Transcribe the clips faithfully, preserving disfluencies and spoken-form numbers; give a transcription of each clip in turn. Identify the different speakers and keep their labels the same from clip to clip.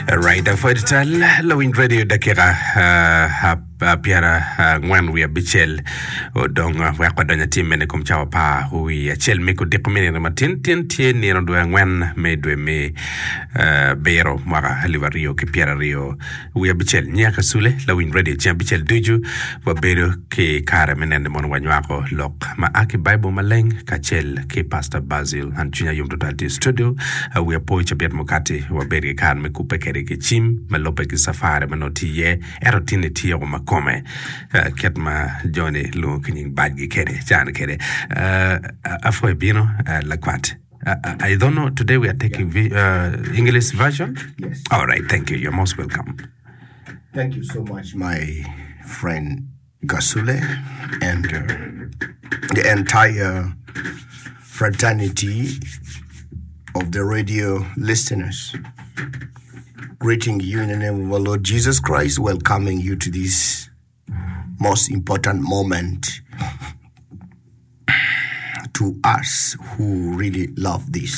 Speaker 1: Right, for the tal lawin radio dakira piara ngwan wi bichel o dong wa kwa donya timene kum chawa pa hui chel me ko dekomene na matin tin tin ni ndo ngwan me do me bero mara haliva rio ke piara rio wi bichel nyaka sule lawin radio cham bichel duju wa bero ke kare menende mon wanywako lok ma aki bible maleng ka chel ke pastor Basil antunya yum total studio wi po chabet mokati wa beri kan me kupe kere ke chim malope ki safari manoti ye erotine tiyo makome ket ma Johnny lo kinin badgi kere chan kere afo bino la kwat. I don't know, today we are taking yeah. uh, English version?
Speaker 2: Yes.
Speaker 1: All right, thank you. You're most welcome.
Speaker 2: Thank you so much, my friend Gasule, and uh, the entire fraternity of the radio listeners. Greeting you in the name of our Lord Jesus Christ, welcoming you to this most important moment to us who really love this.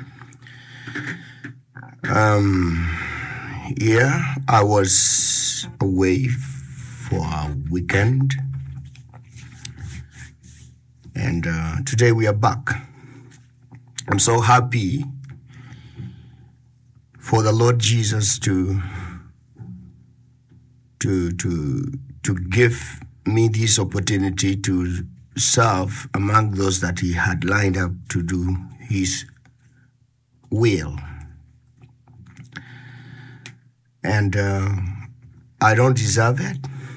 Speaker 2: Um, yeah, I was away for a weekend, and uh, today we are back. I'm so happy for the Lord Jesus to to to to give me this opportunity to serve among those that he had lined up to do his will. And uh, I don't deserve it.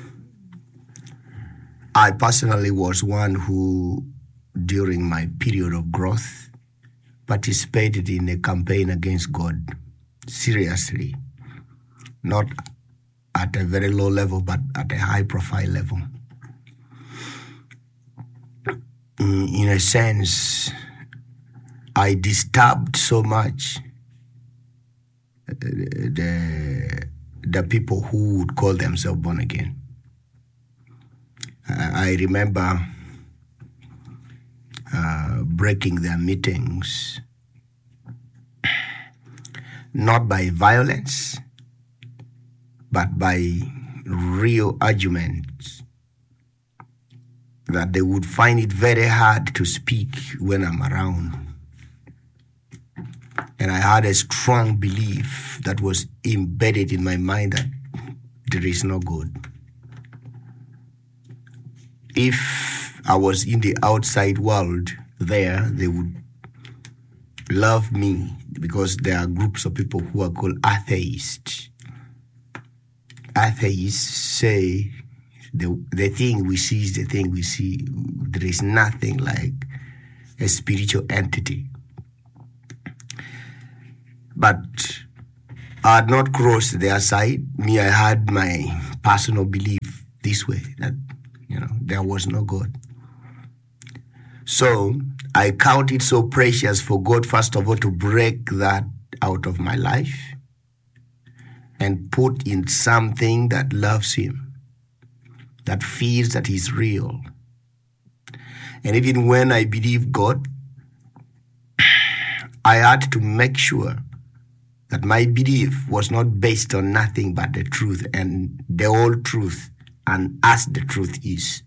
Speaker 2: I personally was one who, during my period of growth, participated in a campaign against God. Seriously, not at a very low level, but at a high profile level. In a sense, I disturbed so much the, the people who would call themselves born again. I remember uh, breaking their meetings, not by violence, but by real arguments, that they would find it very hard to speak when I'm around. And I had a strong belief that was embedded in my mind that there is no God. If I was in the outside world there, they would love me, because there are groups of people who are called atheists. Atheists say the, the thing we see is the thing we see. There is nothing like a spiritual entity. But I had not crossed their side. Me, I had my personal belief this way, that, you know, there was no God. So I count it so precious for God, first of all, to break that out of my life and put in something that loves him, that feels that he's real. And even when I believe God, I had to make sure that my belief was not based on nothing but the truth, and the whole truth, and as the truth is.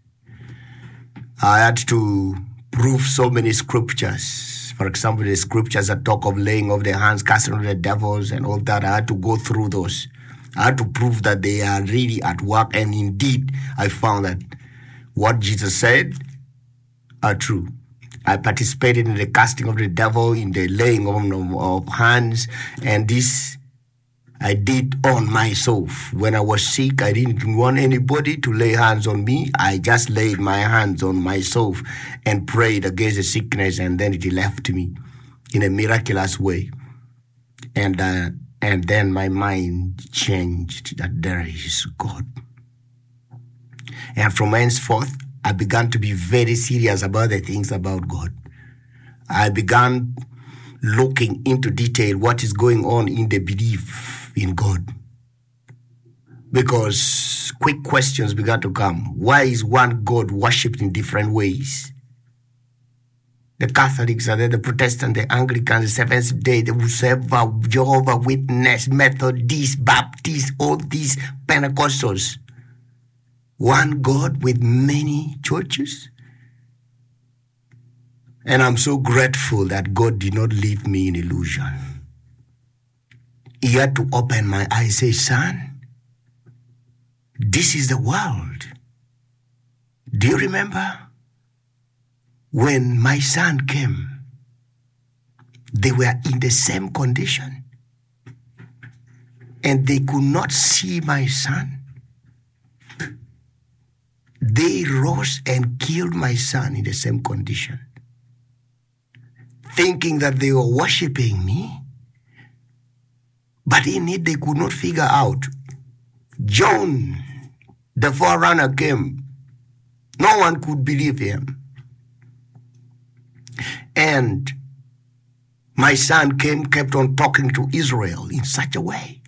Speaker 2: I had to prove so many scriptures. For example, the scriptures that talk of laying of the hands, casting of the devils, and all that. I had to go through those. I had to prove that they are really at work. And indeed, I found that what Jesus said are true. I participated in the casting of the devil, in the laying on of hands, and this I did on myself. When I was sick, I didn't want anybody to lay hands on me. I just laid my hands on myself and prayed against the sickness, and then it left me in a miraculous way. And uh, and then my mind changed that there is God. And from henceforth, I began to be very serious about the things about God. I began looking into detail what is going on in the belief in God. Because quick questions began to come. Why is one God worshipped in different ways? The Catholics are there, the Protestants, the Anglicans, the Seventh-day, the whoever, Jehovah Witness, Methodist, Baptist, all these Pentecostals. One God with many churches. And I'm so grateful that God did not leave me in illusion. He had to open my eyes and say, son, this is the world. Do you remember? When my son came, they were in the same condition. And they could not see my son. They rose and killed my son in the same condition, thinking that they were worshiping me. But in it, they could not figure out. John, the forerunner, came. No one could believe him. And my son came, kept on talking to Israel in such a way,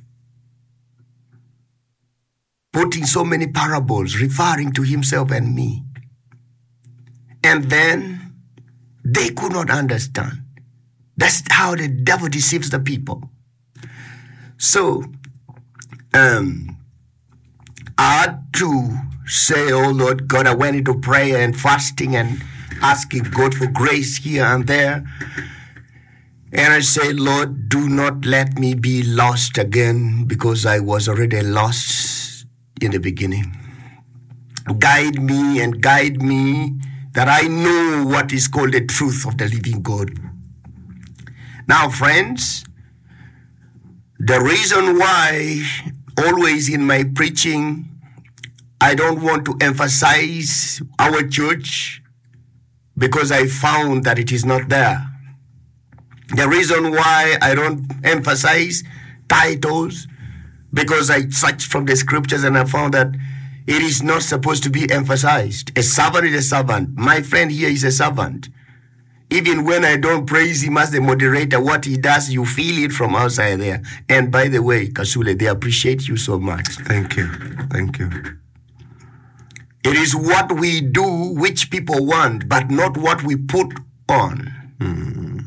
Speaker 2: putting so many parables, referring to himself and me. And then they could not understand. That's how the devil deceives the people. So, um, I had to say, oh Lord God, I went into prayer and fasting and asking God for grace here and there. And I said, Lord, do not let me be lost again, because I was already lost in the beginning. Guide me and guide me that I know what is called the truth of the living God. Now, friends, the reason why always in my preaching I don't want to emphasize our church, because I found that it is not there. The reason why I don't emphasize titles, because I searched from the scriptures and I found that it is not supposed to be emphasized. A servant is a servant. My friend here is a servant. Even when I don't praise him as the moderator, what he does, you feel it from outside there. And by the way, Kasule, they appreciate you so much.
Speaker 1: Thank you. Thank you.
Speaker 2: It is what we do which people want, but not what we put on.
Speaker 1: Mm.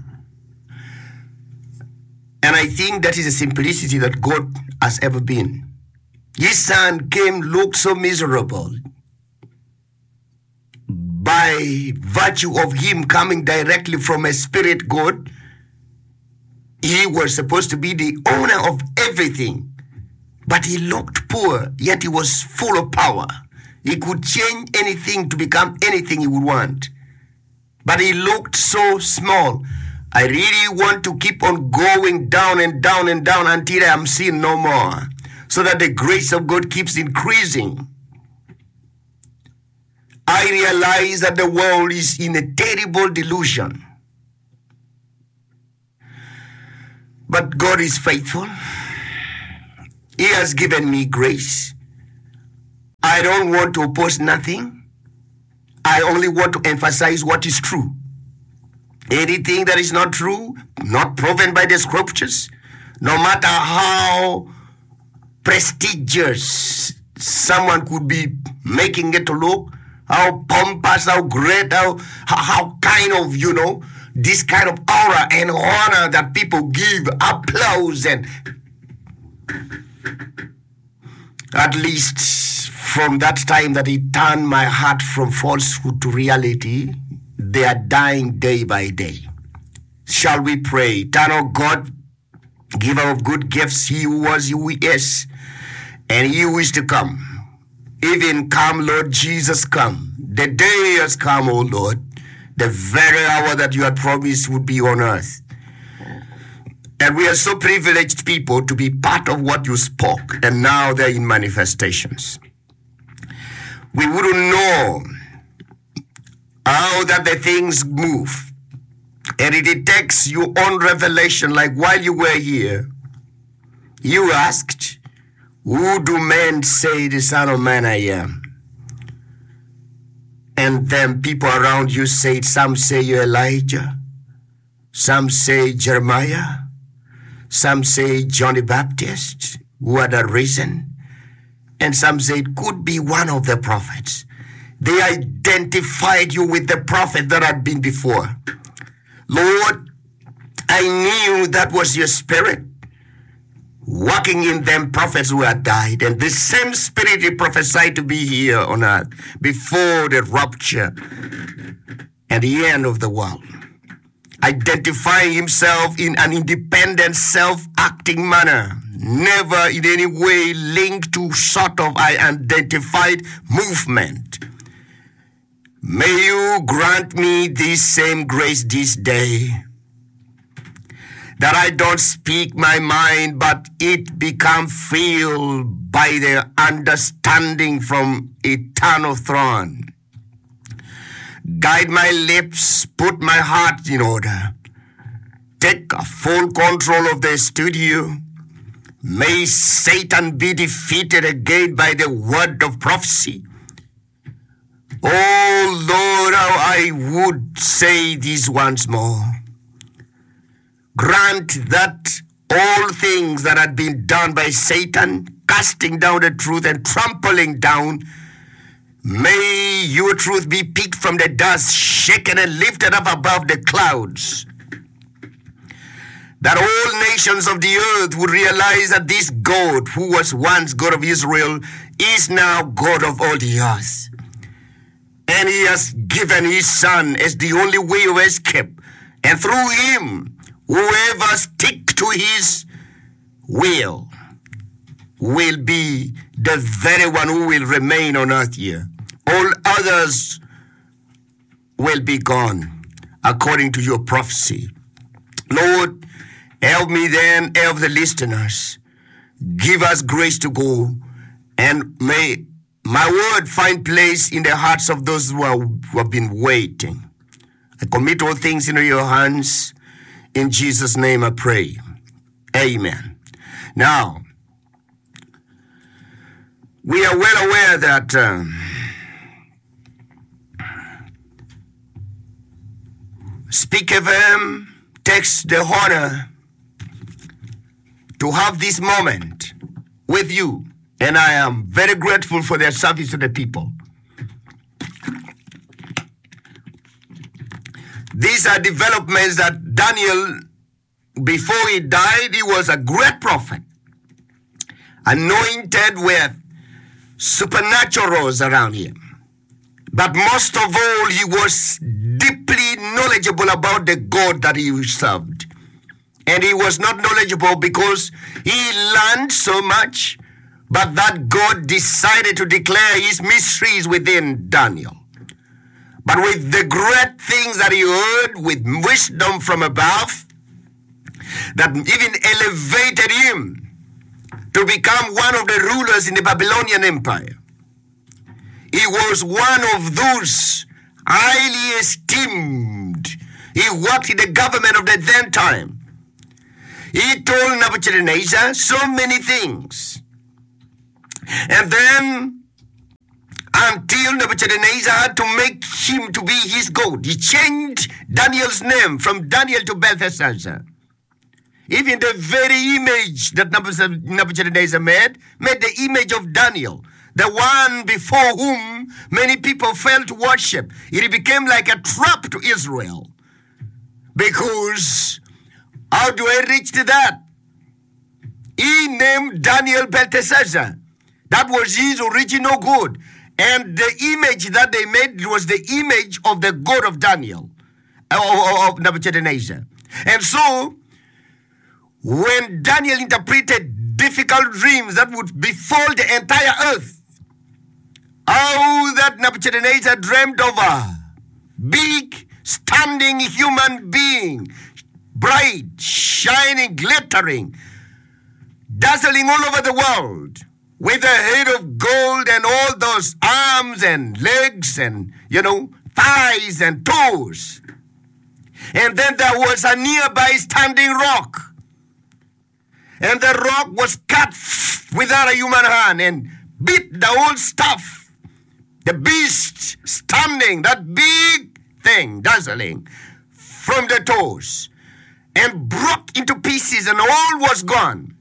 Speaker 2: And I think that is the simplicity that God has ever been. His son came, looked so miserable. By virtue of him coming directly from a spirit God, he was supposed to be the owner of everything. But he looked poor, yet he was full of power. He could change anything to become anything he would want. But he looked so small. I really want to keep on going down and down and down until I am seen no more, so that the grace of God keeps increasing. I realize that the world is in a terrible delusion. But God is faithful. He has given me grace. I don't want to oppose nothing. I only want to emphasize what is true. Anything that is not true, not proven by the scriptures, no matter how prestigious someone could be making it to look, how pompous, how great, how, how kind of, you know, this kind of aura and honor that people give, applause, and at least from that time that he turned my heart from falsehood to reality, they are dying day by day. Shall we pray? Eternal God, giver of good gifts, he who was, he who is, and he who is to come. Even come, Lord Jesus, come. The day has come, O Lord, the very hour that you had promised would be on earth. And we are so privileged people to be part of what you spoke, and now they're in manifestations. We wouldn't know how that the things move. And it takes your own revelation, like while you were here, you asked, who do men say the Son of Man I am? And then people around you said, some say you're Elijah, some say Jeremiah, some say John the Baptist, who had arisen, and some say it could be one of the prophets. They identified you with the prophet that had been before. Lord, I knew that was your spirit working in them prophets who had died. And the same spirit you prophesied to be here on earth before the rapture and the end of the world. Identifying himself in an independent, self-acting manner, never in any way linked to sort of identified movement. May you grant me this same grace this day, that I don't speak my mind, but it become filled by the understanding from eternal throne. Guide my lips, put my heart in order. Take a full control of the studio. May Satan be defeated again by the word of prophecy. Oh Lord, how I would say this once more. Grant that all things that had been done by Satan, casting down the truth and trampling down, may your truth be picked from the dust, shaken and lifted up above the clouds. That all nations of the earth would realize that this God, who was once God of Israel, is now God of all the earth. And he has given his son as the only way of escape. And through him, whoever stick to his will, will be the very one who will remain on earth here. All others will be gone, according to your prophecy. Lord, help me then, help the listeners. Give us grace to go, and may my word find place in the hearts of those who, are, who have been waiting. I commit all things into your hands. In Jesus' name I pray. Amen. Now, we are well aware that um, Speak F M takes the honor to have this moment with you, and I am very grateful for their service to the people. These are developments that Daniel, before he died, he was a great prophet, anointed with supernaturals around him. But most of all, he was deeply knowledgeable about the God that he served. And he was not knowledgeable because he learned so much, but that God decided to declare his mysteries within Daniel. But with the great things that he heard, with wisdom from above, that even elevated him to become one of the rulers in the Babylonian Empire. He was one of those highly esteemed. He worked in the government of the then time. He told Nebuchadnezzar so many things. And then, until Nebuchadnezzar had to make him to be his God, he changed Daniel's name from Daniel to Belteshazzar. Even the very image that Nebuchadnezzar made, made the image of Daniel, the one before whom many people failed to worship. It became like a trap to Israel. Because, how do I reach to that? He named Daniel Belteshazzar. That was his original God. And the image that they made was the image of the God of Daniel, of Nebuchadnezzar. And so, when Daniel interpreted difficult dreams that would befall the entire earth, how that Nebuchadnezzar dreamed of a big, standing human being, bright, shining, glittering, dazzling all over the world, with a head of gold and all those arms and legs and, you know, thighs and toes. And then there was a nearby standing rock. And the rock was cut without a human hand and beat the whole stuff. The beast standing, that big thing, dazzling, from the toes, and broke into pieces, and all was gone.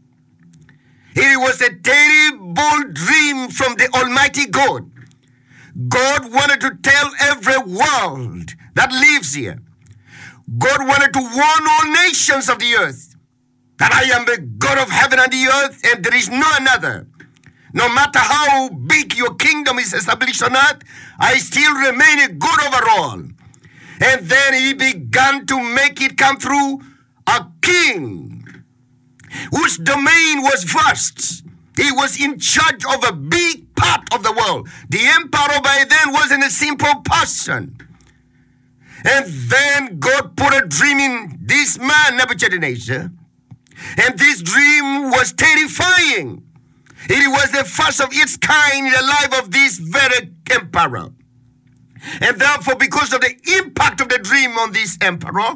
Speaker 2: It was a terrible dream from the Almighty God. God wanted to tell every world that lives here, God wanted to warn all nations of the earth that I am the God of heaven and the earth, and there is no another. No matter how big your kingdom is established on earth, I still remain a God over all. And then he began to make it come through a king whose domain was vast. He was in charge of a big part of the world. The emperor by then wasn't a simple person. And then God put a dream in this man, Nebuchadnezzar. And this dream was terrifying. It was the first of its kind in the life of this very emperor. And therefore, because of the impact of the dream on this emperor,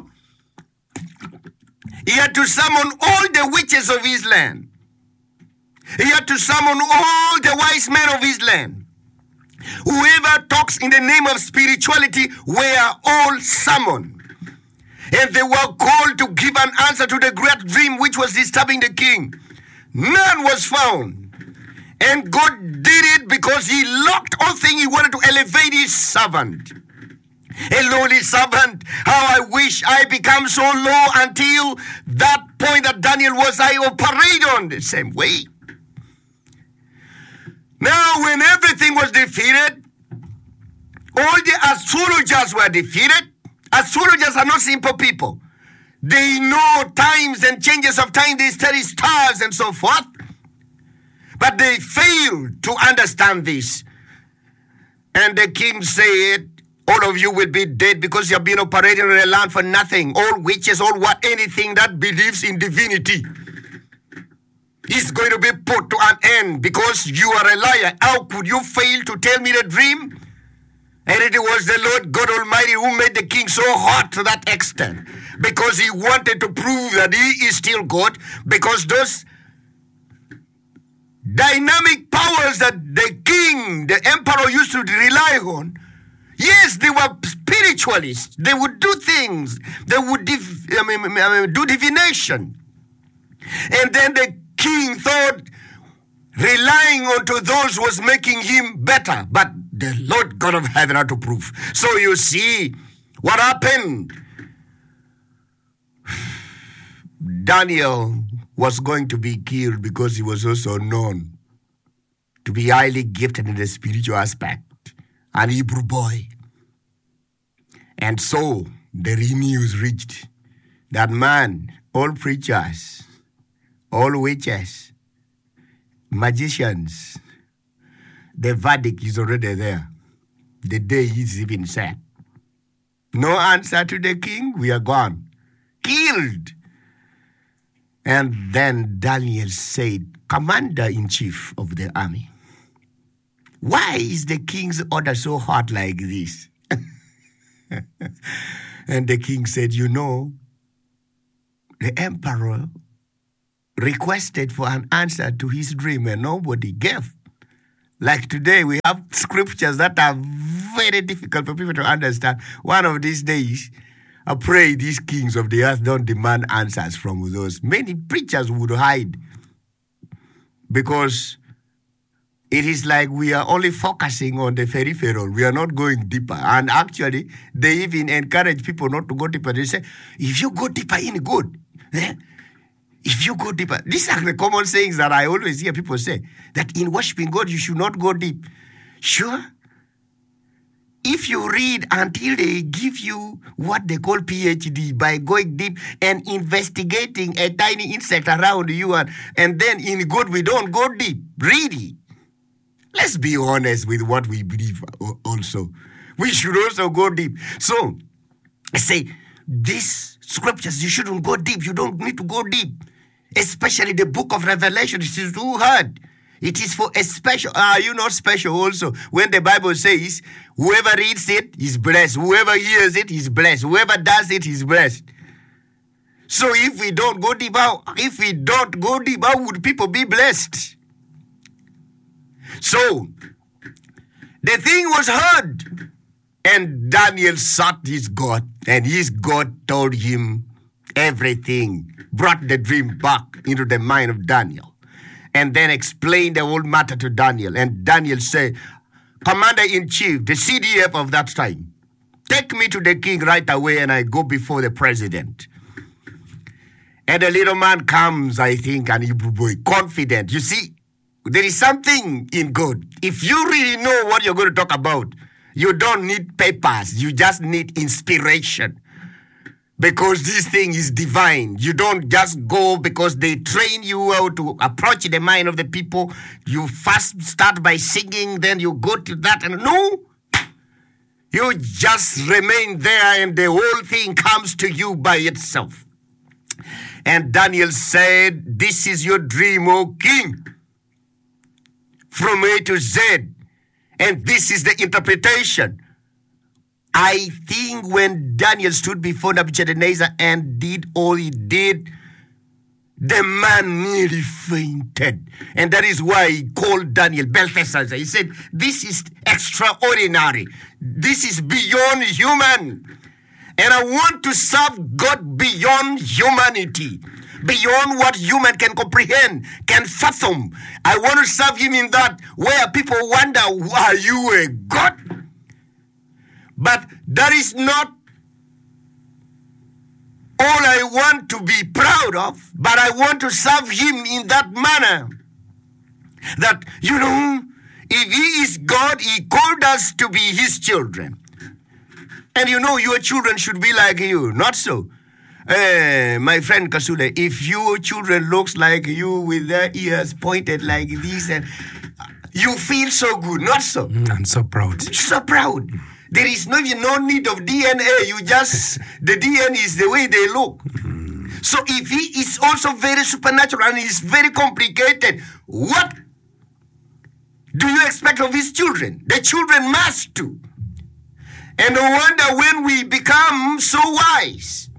Speaker 2: he had to summon all the witches of his land. He had to summon all the wise men of his land. Whoever talks in the name of spirituality were all summoned. And they were called to give an answer to the great dream which was disturbing the king. None was found. And God did it because he locked all things. He wanted to elevate his servant. A lowly servant. How I wish I become so low until that point that Daniel was. I operate on the same way. Now, when everything was defeated, all the astrologers were defeated. Astrologers are not simple people. They know times and changes of time. They study stars and so forth. But they failed to understand this. And the king said, all of you will be dead because you have been operating on a land for nothing. All witches, all what, anything that believes in divinity is going to be put to an end because you are a liar. How could you fail to tell me the dream? And it was the Lord God Almighty who made the king so hot to that extent because he wanted to prove that he is still God, because those dynamic powers that the king, the emperor used to rely on, yes, they were spiritualists. They would do things. They would div- I mean, I mean, do divination. And then the king thought relying on to those was making him better. But the Lord God of heaven had to prove. So you see what happened. Daniel was going to be killed because he was also known to be highly gifted in the spiritual aspect, an Hebrew boy. And so the news reached that man, all preachers, all witches, magicians, the verdict is already there. The day is even set. No answer to the king, we are gone. Killed. And then Daniel said, Commander-in-Chief of the army, why is the king's order so hot like this? And the king said, you know, the emperor requested for an answer to his dream and nobody gave. Like today, we have scriptures that are very difficult for people to understand. One of these days, I pray these kings of the earth don't demand answers from those. Many preachers would hide because it is like we are only focusing on the peripheral. We are not going deeper. And actually, they even encourage people not to go deeper. They say, if you go deeper in good, eh? If you go deeper. These are the common sayings that I always hear people say, that in worshiping God, you should not go deep. Sure. If you read until they give you what they call P H D by going deep and investigating a tiny insect around you, and, and then in God we don't go deep. Really. Let's be honest with what we believe also. We should also go deep. So, I say, these scriptures, you shouldn't go deep. You don't need to go deep. Especially the book of Revelation. It is too hard. It is for a special. Are you not special also? When the Bible says, whoever reads it is blessed. Whoever hears it is blessed. Whoever does it is blessed. So if we don't go deep, how, if we don't go deep, how would people be blessed? So, the thing was heard. And Daniel sought his God. And his God told him everything. Brought the dream back into the mind of Daniel. And then explained the whole matter to Daniel. And Daniel said, Commander-in-Chief, the C D F of that time, take me to the king right away, and I go before the president. And the little man comes, I think, and Hebrew boy, confident. You see, there is something in God. If you really know what you're going to talk about, you don't need papers. You just need inspiration. Because this thing is divine. You don't just go because they train you how to approach the mind of the people. You first start by singing, then you go to that. And no, you just remain there and the whole thing comes to you by itself. And Daniel said, this is your dream, O king, from A to Z. And this is the interpretation. I think when Daniel stood before Nebuchadnezzar and did all he did, the man nearly fainted. And that is why he called Daniel Belteshazzar. He said, this is extraordinary. This is beyond human. And I want to serve God beyond humanity, beyond what human can comprehend, can fathom. I want to serve him in that where people wonder, are you a God? But that is not all I want to be proud of, but I want to serve him in that manner. That, you know, if he is God, he called us to be his children. And you know, your children should be like you, not so. Uh, my friend Kasule, if your children looks like you with their ears pointed like this, and you feel so good, not so.
Speaker 1: I'm so proud.
Speaker 2: So proud. There is no, no need of D N A. You just, the D N A is the way they look. Mm. So if he is also very supernatural and is very complicated, what do you expect of his children? The children must too. And no wonder when we become so wise.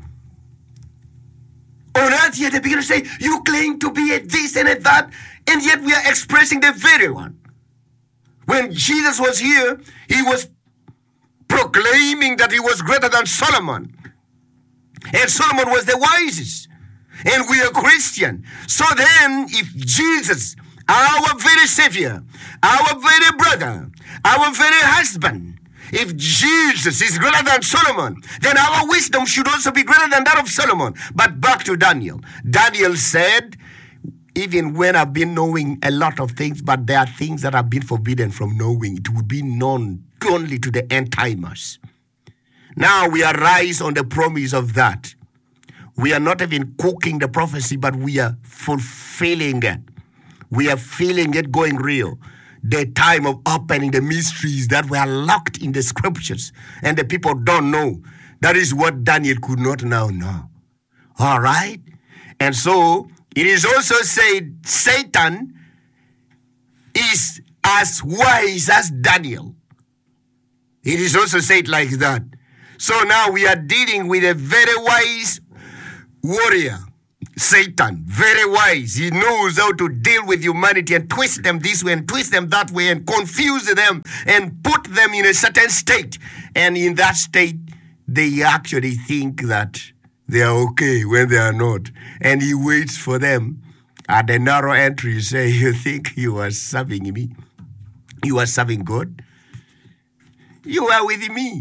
Speaker 2: On earth, yet they begin to say, you claim to be a this and a that, and yet we are expressing the very one. When Jesus was here, he was proclaiming that he was greater than Solomon. And Solomon was the wisest. And we are Christian. So then, if Jesus, our very Savior, our very brother, our very husband, if Jesus is greater than Solomon, then our wisdom should also be greater than that of Solomon. But back to Daniel. Daniel said, even when I've been knowing a lot of things, but there are things that have been forbidden from knowing, it will be known only to the end timers. Now we arise on the promise of that. We are not even cooking the prophecy, but we are fulfilling it. We are feeling it going real. The time of opening the mysteries that were locked in the scriptures and the people don't know. That is what Daniel could not now know. All right? And so it is also said Satan is as wise as Daniel. It is also said like that. So now we are dealing with a very wise warrior. Satan, very wise. He knows how to deal with humanity and twist them this way and twist them that way and confuse them and put them in a certain state. And in that state, they actually think that they are okay when they are not. And he waits for them at the narrow entry. You say, you think you are serving me? You are serving God? You are with me.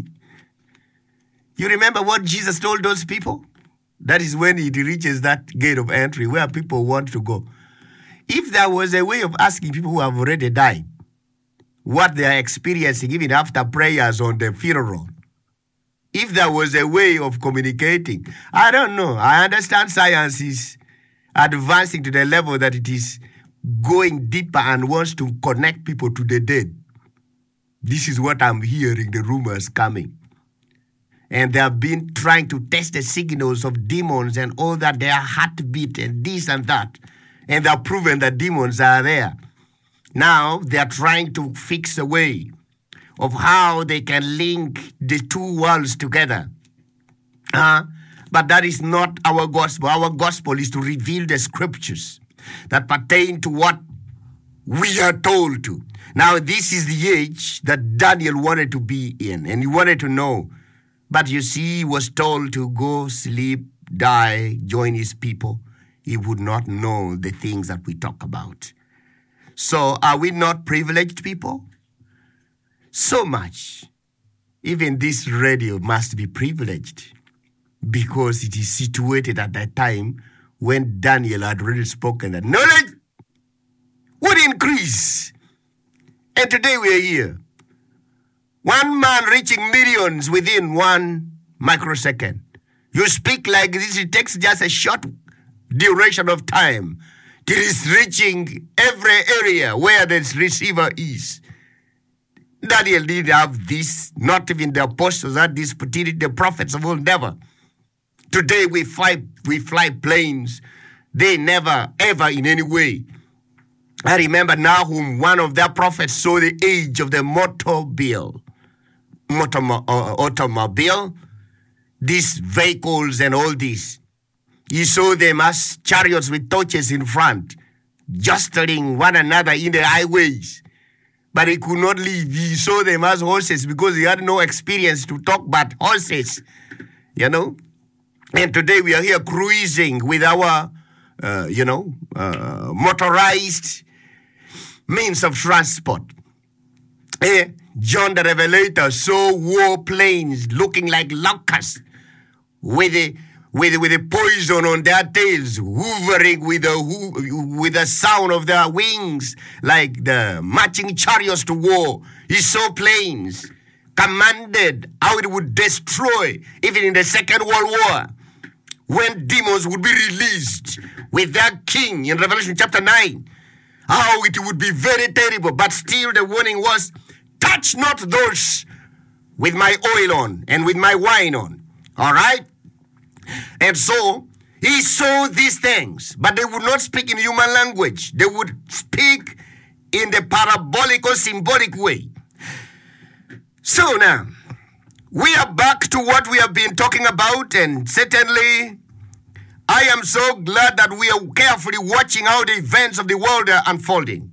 Speaker 2: You remember what Jesus told those people? That is when it reaches that gate of entry where people want to go. If there was a way of asking people who have already died what they are experiencing even after prayers on the funeral, if there was a way of communicating, I don't know. I understand science is advancing to the level that it is going deeper and wants to connect people to the dead. This is what I'm hearing, the rumors coming. And they have been trying to test the signals of demons and all that, their heartbeat and this and that. And they have proven that demons are there. Now they are trying to fix a way of how they can link the two worlds together. Uh, but that is not our gospel. Our gospel is to reveal the scriptures that pertain to what we are told to. Now this is the age that Daniel wanted to be in, and he wanted to know. But you see, he was told to go, sleep, die, join his people. He would not know the things that we talk about. So are we not privileged people? So much even this radio must be privileged because it is situated at that time when Daniel had already spoken that knowledge would increase. And today we are here. One man reaching millions within one microsecond. You speak like this, it takes just a short duration of time. It is reaching every area where the receiver is. Daniel didn't have this, not even the apostles had this, particularly the prophets of old, never. Today we fly, we fly planes. They never, ever in any way. I remember Nahum, one of their prophets, saw the age of the automobile, motor, uh, automobile, these vehicles and all this. He saw them as chariots with torches in front, jostling one another in the highways. But he could not leave. He saw them as horses because he had no experience to talk but horses, you know. And today we are here cruising with our, uh, you know, uh, motorized means of transport. Eh? John the Revelator saw war planes looking like locusts with a with with a poison on their tails, hovering with the ho- with the sound of their wings, like the marching chariots to war. He saw planes, commanded how it would destroy, even in the Second World War, when demons would be released with their king in Revelation chapter nine. How it would be very terrible, but still the warning was, touch not those with my oil on and with my wine on. All right? And so he saw these things, but they would not speak in human language. They would speak in the parabolic or symbolic way. So now, we are back to what we have been talking about, and certainly I am so glad that we are carefully watching how the events of the world are unfolding.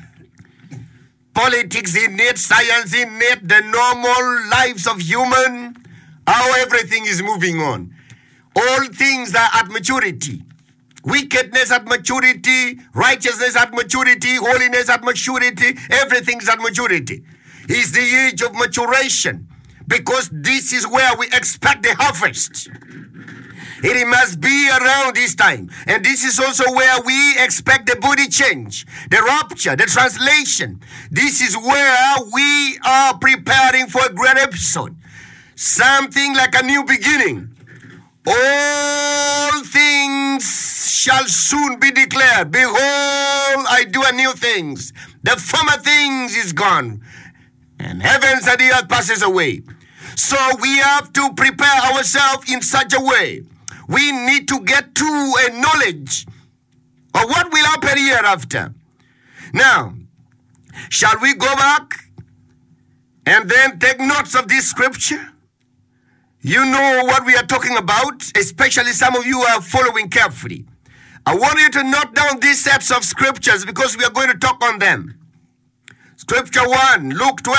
Speaker 2: Politics in it, science in it, the normal lives of human, how everything is moving on. All things are at maturity. Wickedness at maturity, righteousness at maturity, holiness at maturity, everything's at maturity. It's the age of maturation because this is where we expect the harvest. It must be around this time. And this is also where we expect the body change, the rapture, the translation. This is where we are preparing for a great episode. Something like a new beginning. All things shall soon be declared. Behold, I do a new things. The former things is gone, and heavens and the earth passes away. So we have to prepare ourselves in such a way. We need to get to a knowledge of what will happen hereafter. Now, shall we go back and then take notes of this scripture? You know what we are talking about, especially some of you are following carefully. I want you to note down these sets of scriptures because we are going to talk on them. Scripture one, Luke twelve.